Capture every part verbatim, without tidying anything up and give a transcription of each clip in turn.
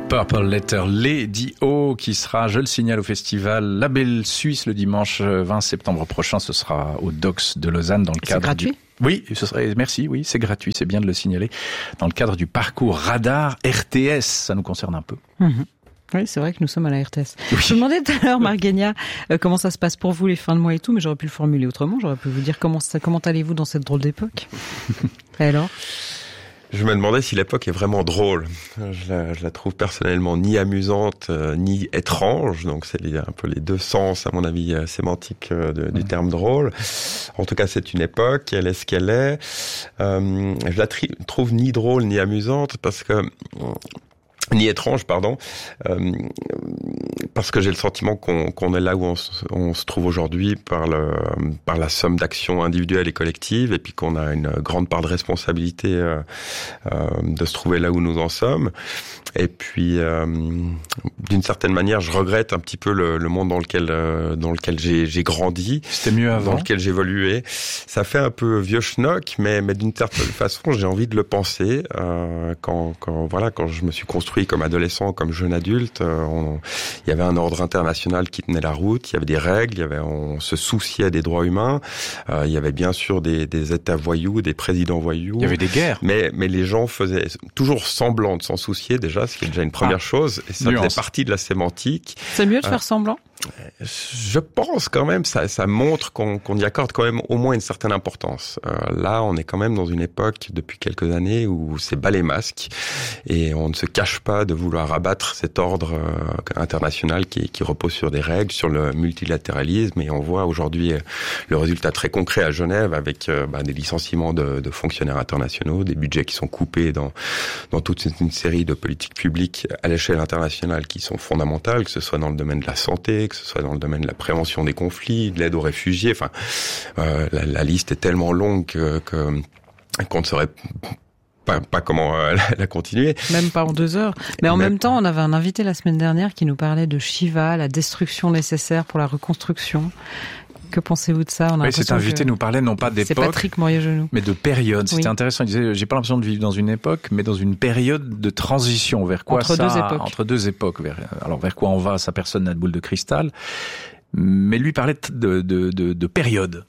Purple Letter, Lady O, qui sera, je le signale, au festival La Belle Suisse le dimanche vingt septembre prochain. Ce sera au Docks de Lausanne dans le cadre. C'est gratuit du... Oui, ce serait, merci, oui, c'est gratuit, c'est bien de le signaler. Dans le cadre du parcours Radar R T S, ça nous concerne un peu. Mmh. Oui, c'est vrai que nous sommes à la R T S. Oui. Je vous demandais tout à l'heure, Marguenia, euh, comment ça se passe pour vous les fins de mois et tout, mais j'aurais pu le formuler autrement. J'aurais pu vous dire comment, ça, comment allez-vous dans cette drôle d'époque. Et alors ? Je me demandais si l'époque est vraiment drôle. Je la, je la trouve personnellement ni amusante, euh, ni étrange. Donc c'est un peu les deux sens, à mon avis, euh, sémantiques euh, de, du terme drôle. En tout cas, c'est une époque, elle est ce qu'elle est. Euh, je la tri- trouve ni drôle, ni amusante, parce que... ni étrange, pardon, euh, parce que j'ai le sentiment qu'on, qu'on est là où on se, on se trouve aujourd'hui par le, par la somme d'actions individuelles et collectives, et puis qu'on a une grande part de responsabilité euh, euh, de se trouver là où nous en sommes. Et puis, euh, d'une certaine manière, je regrette un petit peu le, le monde dans lequel, euh, dans lequel j'ai, j'ai grandi. C'était mieux avant. Dans lequel j'ai évolué. Ça fait un peu vieux schnock, mais, mais d'une certaine façon, j'ai envie de le penser. Euh, quand, quand, voilà, quand je me suis construit comme adolescent, comme jeune adulte, euh, on, il y avait un ordre international qui tenait la route. Il y avait des règles. Il y avait, on se souciait des droits humains. Euh, il y avait bien sûr des, des États voyous, des présidents voyous. Il y avait des guerres. Mais, mais les gens faisaient toujours semblant de s'en soucier déjà, ce qui est déjà une première ah, chose. Et ça nuance. Faisait partie de la sémantique. C'est mieux de faire euh, semblant. Je pense quand même, ça, ça montre qu'on, qu'on y accorde quand même au moins une certaine importance. Euh, là, on est quand même dans une époque depuis quelques années où c'est bas les masques et on ne se cache pas de vouloir abattre cet ordre euh, international qui, qui repose sur des règles, sur le multilatéralisme. Et on voit aujourd'hui le résultat très concret à Genève avec euh, bah, des licenciements de, de fonctionnaires internationaux, des budgets qui sont coupés dans, dans toute une série de politiques publiques à l'échelle internationale qui sont fondamentales, que ce soit dans le domaine de la santé, que ce soit dans le domaine de la prévention des conflits, de l'aide aux réfugiés. Enfin, euh, la, la liste est tellement longue que, que qu'on ne saurait pas, pas comment euh, la, la continuer. Même pas en deux heures. Mais en même, même temps, on avait un invité la semaine dernière qui nous parlait de Shiva, la destruction nécessaire pour la reconstruction. Que pensez-vous de ça? On a oui, cet invité nous parlait non pas d'époque, c'est Patrick Morier-Genoux, mais de période. C'était oui. intéressant. Il disait, j'ai pas l'impression de vivre dans une époque, mais dans une période de transition. Vers quoi entre ça? Deux époques. Entre deux époques. Vers, alors, vers quoi on va? Ça, personne n'a de boule de cristal. Mais lui parlait de, de, de, de période.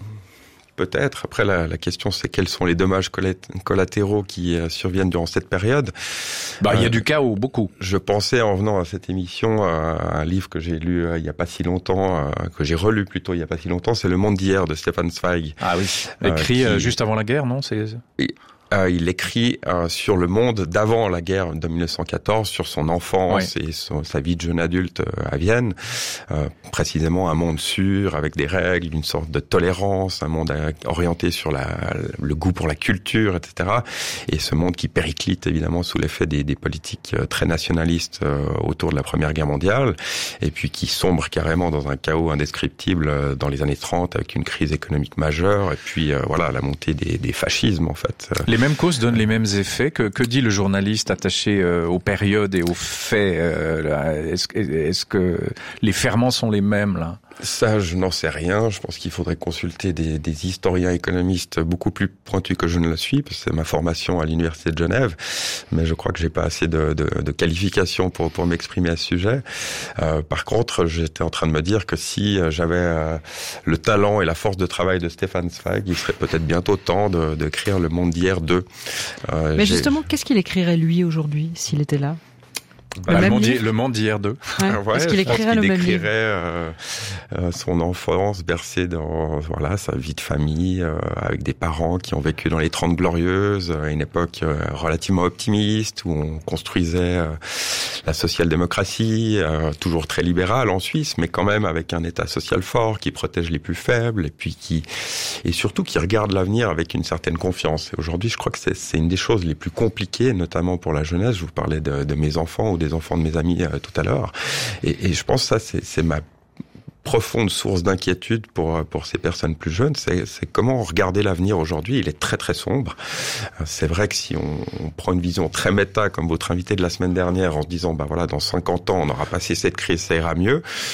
Peut-être. Après, la, la question, c'est quels sont les dommages collatéraux qui euh, surviennent durant cette période. Bah, il euh, y a du chaos, beaucoup. Je pensais, en venant à cette émission, à un livre que j'ai lu euh, il y a pas si longtemps, euh, que j'ai relu plutôt il y a pas si longtemps, c'est Le Monde d'hier de Stefan Zweig. Ah oui. Écrit euh, qui... juste avant la guerre, non? C'est... Et... Euh, il écrit euh, sur le monde d'avant la guerre de dix-neuf cent quatorze, sur son enfance ouais. et son, sa vie de jeune adulte euh, à Vienne. Euh, précisément un monde sûr, avec des règles, une sorte de tolérance, un monde orienté sur la, le goût pour la culture, et cetera. Et ce monde qui périclite évidemment sous l'effet des, des politiques très nationalistes euh, autour de la Première Guerre mondiale, et puis qui sombre carrément dans un chaos indescriptible dans les années trente, avec une crise économique majeure, et puis euh, voilà la montée des, des fascismes en fait. Les mêmes causes donnent les mêmes effets. Que, que dit le journaliste attaché euh, aux périodes et aux faits? euh, est-ce, est-ce que les ferments sont les mêmes là? Ça, je n'en sais rien. Je pense qu'il faudrait consulter des, des historiens économistes beaucoup plus pointus que je ne le suis, parce que c'est ma formation à l'université de Genève. Mais je crois que j'ai pas assez de, de, de qualifications pour, pour m'exprimer à ce sujet. Euh, par contre, j'étais en train de me dire que si j'avais euh, le talent et la force de travail de Stefan Zweig, il serait peut-être bientôt temps de, de créer Le Monde d'hier deux. Euh, Mais justement, qu'est-ce qu'il écrirait lui aujourd'hui s'il était là? Bah, le, monde d'hier, le monde d'hier deux. Ouais, ouais, parce qu'il écrirait le qu'il même écrirait livre. Euh, euh, son enfance bercée dans voilà sa vie de famille euh, avec des parents qui ont vécu dans les Trente Glorieuses, à une époque euh, relativement optimiste où on construisait euh, la social-démocratie, euh, toujours très libérale en Suisse, mais quand même avec un État social fort qui protège les plus faibles et puis qui et surtout qui regarde l'avenir avec une certaine confiance. Et aujourd'hui, je crois que c'est, c'est une des choses les plus compliquées, notamment pour la jeunesse. Je vous parlais de, de mes enfants ou des enfants de mes amis euh, tout à l'heure, et, et je pense que ça c'est, c'est ma profonde source d'inquiétude pour pour ces personnes plus jeunes, c'est, c'est comment regarder l'avenir aujourd'hui. Il est très très sombre. C'est vrai que si on, on prend une vision très méta, comme votre invité de la semaine dernière, en se disant bah voilà dans cinquante ans on aura passé cette crise, ça ira mieux.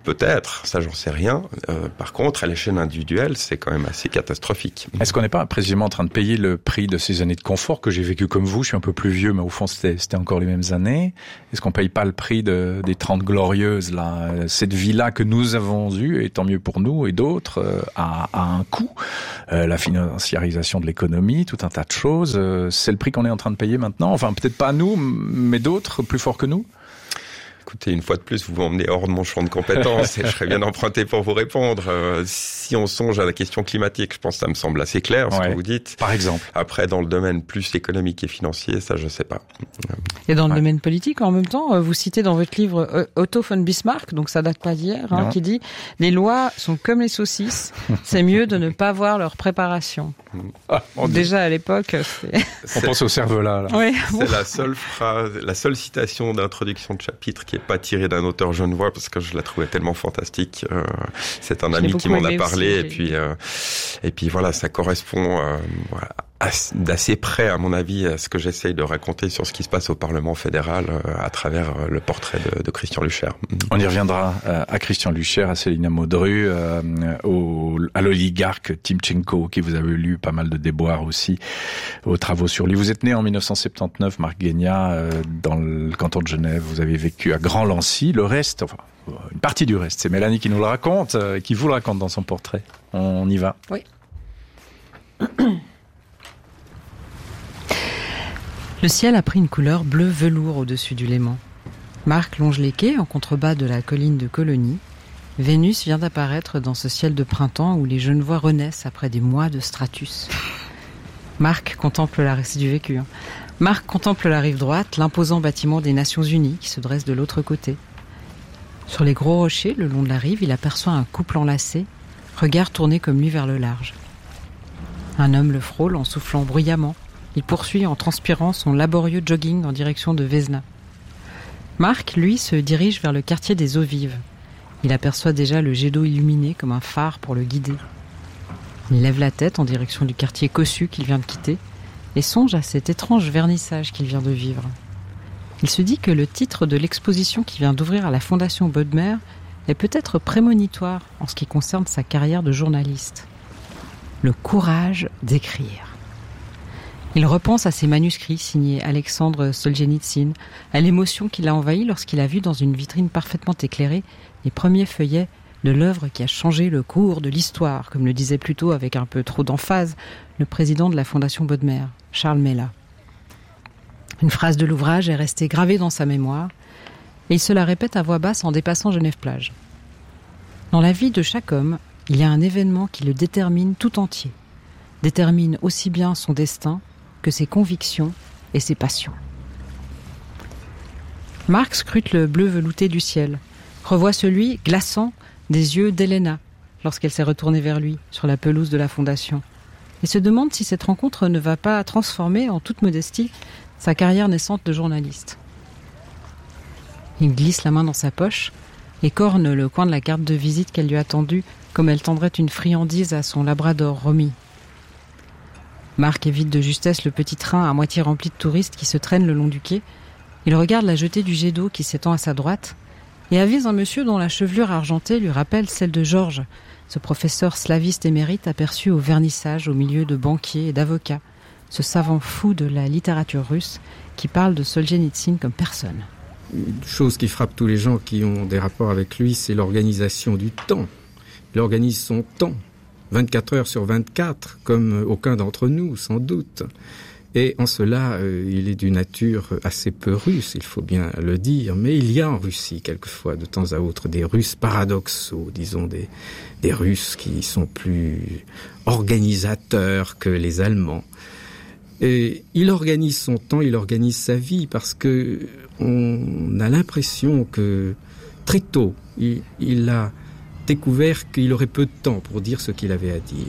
Peut-être, ça j'en sais rien. Euh, par contre, à l'échelle individuelle, c'est quand même assez catastrophique. Est-ce qu'on n'est pas précisément en train de payer le prix de ces années de confort que j'ai vécu comme vous? Je suis un peu plus vieux, mais au fond c'était, c'était encore les mêmes années. Est-ce qu'on paye pas le prix de, des trente glorieuses là? Cette vie-là que nous avons eue, et tant mieux pour nous et d'autres, euh, a, a un coût. Euh, la financiarisation de l'économie, tout un tas de choses. Euh, c'est le prix qu'on est en train de payer maintenant. Enfin, peut-être pas nous, mais d'autres plus forts que nous. Écoutez, une fois de plus, vous m'emmenez hors de mon champ de compétences et je serais bien emprunté pour vous répondre. Euh, si on songe à la question climatique, je pense que ça me semble assez clair, ce ouais, que vous dites. Par exemple. Après, dans le domaine plus économique et financier, ça, je sais pas. Et dans le ouais. domaine politique, en même temps, vous citez dans votre livre Otto von Bismarck, donc ça date pas d'hier, hein, qui dit « Les lois sont comme les saucisses, c'est mieux de ne pas voir leur préparation ». Ah, déjà à l'époque, c'est... on pense au cerveau-là. Là. Oui, c'est bon. la seule phrase, la seule citation d'introduction de chapitre qui est pas tirée d'un auteur genevois parce que je la trouvais tellement fantastique. Euh, c'est un ami qui m'en a parlé aussi, et puis euh, et puis voilà, ça correspond euh, voilà, d'assez près à mon avis à ce que j'essaye de raconter sur ce qui se passe au Parlement fédéral euh, à travers euh, le portrait de, de Christian Lucher. On y reviendra euh, à Christian Lucher, à Célina Modru, euh, au, à l'oligarque Timchenko qui vous avez lu pas mal de déboires aussi aux travaux sur lui. Vous êtes né en dix-neuf cent soixante-dix-neuf, Marc Guénia, euh, dans le canton de Genève. Vous avez vécu à Grand-Lancy. Le reste, enfin, une partie du reste, c'est Mélanie qui nous le raconte, euh, qui vous le raconte dans son portrait. On y va. Oui. Le ciel a pris une couleur bleu velours au-dessus du Léman. Marc longe les quais en contrebas de la colline de Colonie. Vénus vient d'apparaître dans ce ciel de printemps où les Genevois renaissent après des mois de stratus. Marc contemple la c'est du vécu. Hein. Marc contemple la rive droite, l'imposant bâtiment des Nations Unies qui se dresse de l'autre côté. Sur les gros rochers, le long de la rive, il aperçoit un couple enlacé, regard tourné comme lui vers le large. Un homme le frôle en soufflant bruyamment. Il poursuit en transpirant son laborieux jogging en direction de Vesna. Marc, lui, se dirige vers le quartier des Eaux Vives. Il aperçoit déjà le jet d'eau illuminé comme un phare pour le guider. Il lève la tête en direction du quartier Cossu qu'il vient de quitter et songe à cet étrange vernissage qu'il vient de vivre. Il se dit que le titre de l'exposition qui vient d'ouvrir à la Fondation Bodmer est peut-être prémonitoire en ce qui concerne sa carrière de journaliste. Le courage d'écrire. Il repense à ses manuscrits signés Alexandre Solzhenitsyn, à l'émotion qui l'a envahi lorsqu'il a vu dans une vitrine parfaitement éclairée les premiers feuillets de l'œuvre qui a changé le cours de l'histoire, comme le disait plutôt avec un peu trop d'emphase le président de la Fondation Bodmer, Charles Mella. Une phrase de l'ouvrage est restée gravée dans sa mémoire et il se la répète à voix basse en dépassant Genève-Plage. Dans la vie de chaque homme, il y a un événement qui le détermine tout entier, détermine aussi bien son destin que ses convictions et ses passions. Marc scrute le bleu velouté du ciel, revoit celui glaçant des yeux d'Helena lorsqu'elle s'est retournée vers lui sur la pelouse de la Fondation et se demande si cette rencontre ne va pas transformer en toute modestie sa carrière naissante de journaliste. Il glisse la main dans sa poche et corne le coin de la carte de visite qu'elle lui a tendue comme elle tendrait une friandise à son labrador Romy. Marc évite de justesse le petit train à moitié rempli de touristes qui se traînent le long du quai. Il regarde la jetée du jet d'eau qui s'étend à sa droite et avise un monsieur dont la chevelure argentée lui rappelle celle de Georges, ce professeur slaviste émérite aperçu au vernissage au milieu de banquiers et d'avocats, ce savant fou de la littérature russe qui parle de Solzhenitsyn comme personne. Une chose qui frappe tous les gens qui ont des rapports avec lui, c'est l'organisation du temps. Il organise son temps, vingt-quatre heures sur vingt-quatre, comme aucun d'entre nous, sans doute. Et en cela, euh, il est d'une nature assez peu russe, il faut bien le dire. Mais il y a en Russie, quelquefois, de temps à autre, des Russes paradoxaux, disons des, des Russes qui sont plus organisateurs que les Allemands. Et il organise son temps, il organise sa vie, parce que on a l'impression que très tôt, il, il a découvert qu'il aurait peu de temps pour dire ce qu'il avait à dire.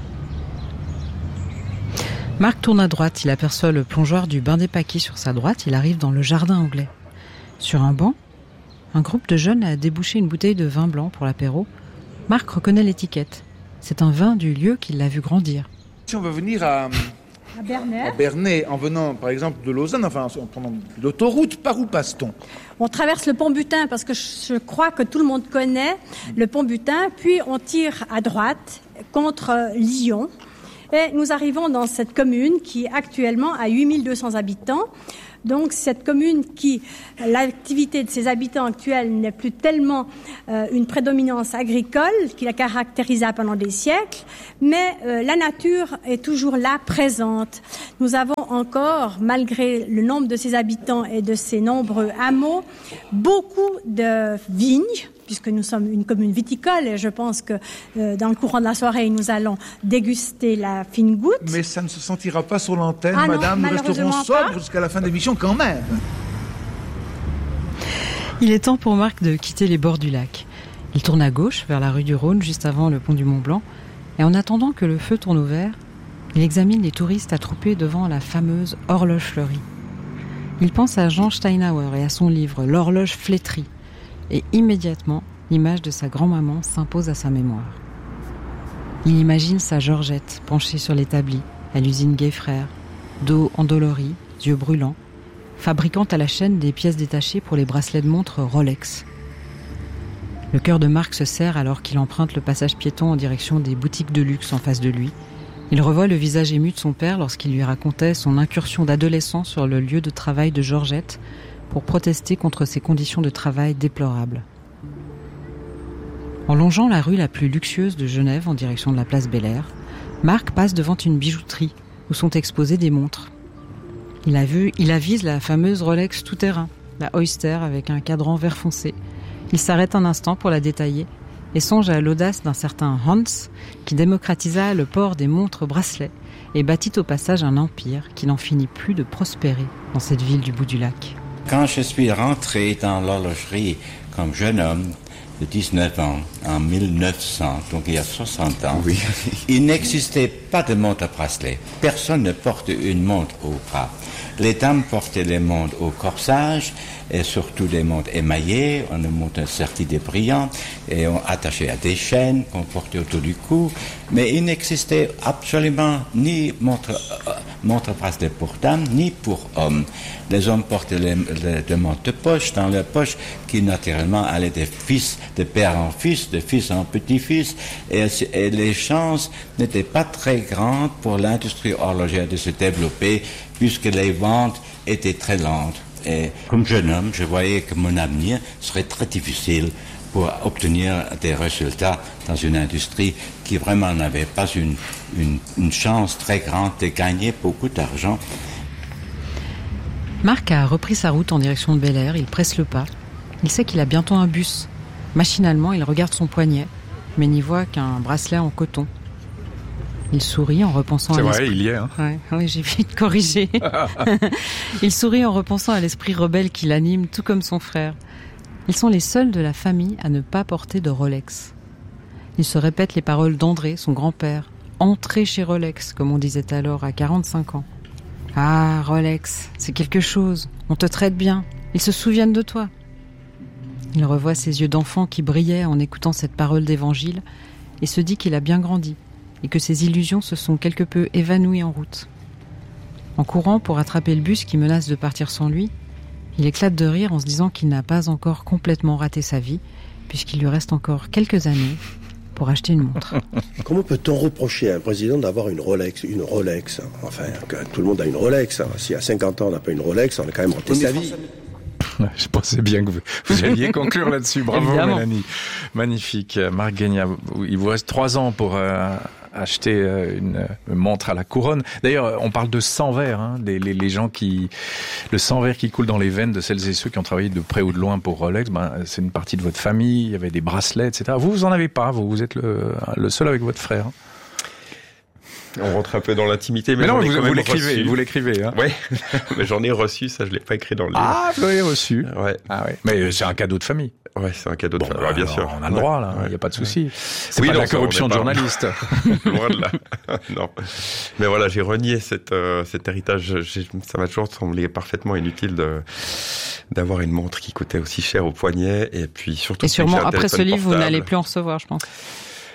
Marc tourne à droite, il aperçoit le plongeoir du bain des Paquis sur sa droite, il arrive dans le jardin anglais. Sur un banc, un groupe de jeunes a débouché une bouteille de vin blanc pour l'apéro. Marc reconnaît l'étiquette. C'est un vin du lieu qui l'a vu grandir. Si on veut venir à, À Bernay. À Bernay, en venant par exemple de Lausanne, enfin en prenant l'autoroute, par où passe-t-on ? On traverse le pont Butin parce que je crois que tout le monde connaît le pont Butin, puis on tire à droite contre Lyon et nous arrivons dans cette commune qui actuellement a huit mille deux cents habitants. Donc cette commune qui, l'activité de ses habitants actuels n'est plus tellement euh, une prédominance agricole qui la caractérisa pendant des siècles, mais euh, la nature est toujours là, présente. Nous avons encore, malgré le nombre de ses habitants et de ses nombreux hameaux, beaucoup de vignes, puisque nous sommes une commune viticole et je pense que euh, dans le courant de la soirée, nous allons déguster la fine goutte. Mais ça ne se sentira pas sur l'antenne, ah madame. Non, nous resterons sobres jusqu'à la fin de l'émission quand même. Il est temps pour Marc de quitter les bords du lac. Il tourne à gauche vers la rue du Rhône, juste avant le pont du Mont-Blanc. Et en attendant que le feu tourne au vert, il examine les touristes attroupés devant la fameuse horloge fleurie. Il pense à Jean Steinhauer et à son livre « L'horloge flétrie ». Et immédiatement, l'image de sa grand-maman s'impose à sa mémoire. Il imagine sa Georgette penchée sur l'établi, à l'usine Gay-Frères, dos endolori, yeux brûlants, fabriquant à la chaîne des pièces détachées pour les bracelets de montre Rolex. Le cœur de Marc se serre alors qu'il emprunte le passage piéton en direction des boutiques de luxe en face de lui. Il revoit le visage ému de son père lorsqu'il lui racontait son incursion d'adolescent sur le lieu de travail de Georgette pour protester contre ses conditions de travail déplorables. En longeant la rue la plus luxueuse de Genève en direction de la place Bel-Air, Marc passe devant une bijouterie où sont exposées des montres. Il a vu, il avise la fameuse Rolex tout-terrain, la Oyster avec un cadran vert foncé. Il s'arrête un instant pour la détailler et songe à l'audace d'un certain Hans qui démocratisa le port des montres bracelets et bâtit au passage un empire qui n'en finit plus de prospérer dans cette ville du bout du lac. Quand je suis rentré dans l'horlogerie comme jeune homme de dix-neuf ans, en mille neuf cents, donc il y a soixante ans, oui. Il n'existait pas de montre à bracelet. Personne ne porte une montre au bras. Les dames portaient les montres au corsage, et surtout des montres émaillées, on a monté serti des brillants, et on attachait à des chaînes qu'on portait autour du cou, mais il n'existait absolument ni montre, euh, montre bracelet pour dames, ni pour hommes. Les hommes portaient les, les, des montres de poche dans leur poche, qui naturellement allaient des fils, de père en fils, de fils en petit-fils, et, et les chances n'étaient pas très grandes pour l'industrie horlogère de se développer, puisque les ventes étaient très lentes. Et comme jeune homme, je voyais que mon avenir serait très difficile pour obtenir des résultats dans une industrie qui vraiment n'avait pas une, une, une chance très grande de gagner beaucoup d'argent. Marc a repris sa route en direction de Bel-Air, il presse le pas. Il sait qu'il a bientôt un bus. Machinalement, il regarde son poignet, mais n'y voit qu'un bracelet en coton. Il sourit en repensant C'est à vrai, l'esprit... il y est. Hein. Ouais, oui, j'ai vite corrigé. Il sourit en repensant à l'esprit rebelle qui l'anime, tout comme son frère. Ils sont les seuls de la famille à ne pas porter de Rolex. Il se répète les paroles d'André, son grand-père. « Entrez chez Rolex », comme on disait alors, à quarante-cinq ans. « Ah, Rolex, c'est quelque chose. On te traite bien. Ils se souviennent de toi. » Il revoit ses yeux d'enfant qui brillaient en écoutant cette parole d'évangile et se dit qu'il a bien grandi et que ses illusions se sont quelque peu évanouies en route. En courant pour attraper le bus qui menace de partir sans lui, il éclate de rire en se disant qu'il n'a pas encore complètement raté sa vie, puisqu'il lui reste encore quelques années pour acheter une montre. Comment peut-on reprocher à un président d'avoir une Rolex, une Rolex Enfin, tout le monde a une Rolex. Si à cinquante ans on n'a pas une Rolex, on a quand même raté sa vie. Je pensais bien que vous, vous alliez conclure là-dessus. Bravo, évidemment. Mélanie. Magnifique. Marc Guénia, il vous reste trois ans pour euh, acheter euh, une, une montre à la couronne. D'ailleurs, on parle de sang vert, hein, les, les, les gens qui... Le sang vert qui coule dans les veines de celles et ceux qui ont travaillé de près ou de loin pour Rolex, ben, c'est une partie de votre famille, il y avait des bracelets, et cetera. Vous, vous en avez pas, vous, vous êtes le, le seul avec votre frère. On rentre un peu dans l'intimité, mais, mais non, j'en ai vous, quand vous même l'écrivez, reçu. vous l'écrivez, hein. Ouais, mais j'en ai reçu, ça je l'ai pas écrit dans le livre. Ah, vous l'avez reçu. Ouais. Ah ouais. Mais c'est un cadeau de famille. Ouais, c'est un cadeau de bon, famille. Bah, ouais, bien sûr. On a le droit, là. Il ouais. n'y a pas de souci. Ouais. C'est oui, pas non, de la corruption de journaliste. Loin de là. Non. Mais voilà, j'ai renié cette, euh, cet héritage. J'ai, ça m'a toujours semblé parfaitement inutile de, d'avoir une montre qui coûtait aussi cher au poignet. Et puis surtout. Et sûrement, après ce livre, portable. Vous n'allez plus en recevoir, je pense.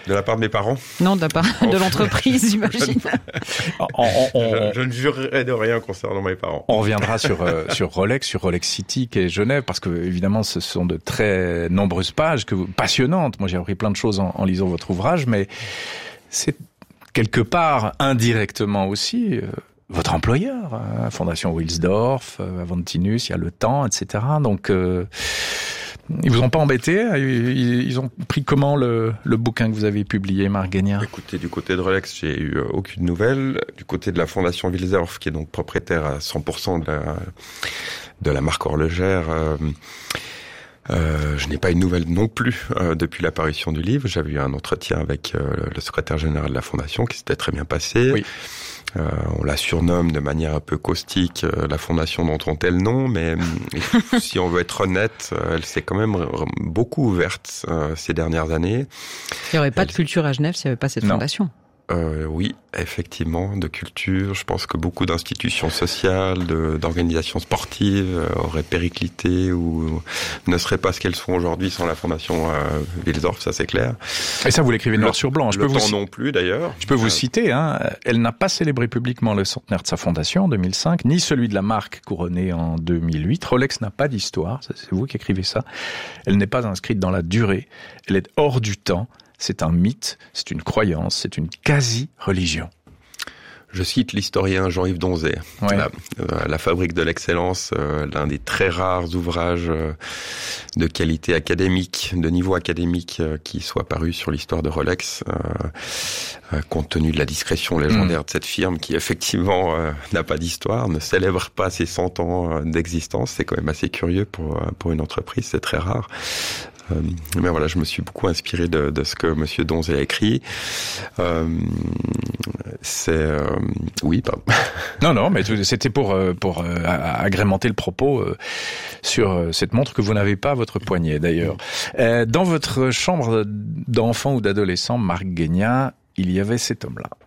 De la part de mes parents? Non, de la part de l'entreprise, j'imagine. on, on, on, je, je ne jurerai de rien concernant mes parents. On reviendra sur euh, sur Rolex, sur Rolex City qui est Genève, parce que évidemment ce sont de très nombreuses pages que vous, passionnantes. Moi j'ai appris plein de choses en, en lisant votre ouvrage, mais c'est quelque part indirectement aussi euh, votre employeur, hein, Fondation Wilsdorf, euh, Aventinus, il y a le temps, et cetera. Donc euh, ils vous ont pas embêté? Ils ont pris comment le, le bouquin que vous avez publié, Marc Guénia? Écoutez, du côté de Rolex, j'ai eu aucune nouvelle. Du côté de la Fondation Wilsdorf, qui est donc propriétaire à cent pour cent de la, de la marque horlogère, euh, euh, je n'ai pas eu de nouvelles non plus euh, depuis l'apparition du livre. J'avais eu un entretien avec euh, le secrétaire général de la Fondation qui s'était très bien passé. Oui. Euh, on la surnomme de manière un peu caustique euh, la fondation dont on tait le nom, mais si on veut être honnête, euh, elle s'est quand même beaucoup ouverte euh, ces dernières années. Il n'y aurait pas elle... de culture à Genève s'il n'y avait pas cette non. fondation. Euh, oui, effectivement, de culture. Je pense que beaucoup d'institutions sociales, de, d'organisations sportives euh, auraient périclité ou ne seraient pas ce qu'elles sont aujourd'hui sans la fondation euh, Wilsdorf, ça c'est clair. Et ça, vous l'écrivez noir sur blanc. Je le peux temps vous non plus, d'ailleurs. Je peux vous euh... citer. Hein, elle n'a pas célébré publiquement le centenaire de sa fondation en deux mille cinq, ni celui de la marque couronnée en deux mille huit. Rolex n'a pas d'histoire. C'est vous qui écrivez ça. Elle n'est pas inscrite dans la durée. Elle est hors du temps. C'est un mythe, c'est une croyance, c'est une quasi-religion. Je cite l'historien Jean-Yves Donzé. Ouais. La, euh, la fabrique de l'excellence, euh, l'un des très rares ouvrages euh, de qualité académique, de niveau académique, euh, qui soit paru sur l'histoire de Rolex, euh, euh, compte tenu de la discrétion légendaire mmh. de cette firme qui effectivement euh, n'a pas d'histoire, ne célèbre pas ses cent ans d'existence. C'est quand même assez curieux pour, pour une entreprise, c'est très rare. Euh, mais voilà, je me suis beaucoup inspiré de, de ce que Monsieur Donzé a écrit. Euh, c'est euh, oui, pardon. Non, non, mais c'était pour pour euh, agrémenter le propos euh, sur cette montre que vous n'avez pas à votre poignet d'ailleurs. Euh, dans votre chambre d'enfant ou d'adolescent, Marc Guénia, il y avait cet homme-là.